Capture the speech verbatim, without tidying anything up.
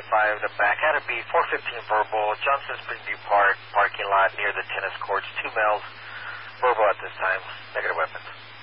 five in the back. Had to be four fifteen verbal. Johnson Springview Park, parking lot near the tennis courts. Two males. Verbal at this time. Negative weapons.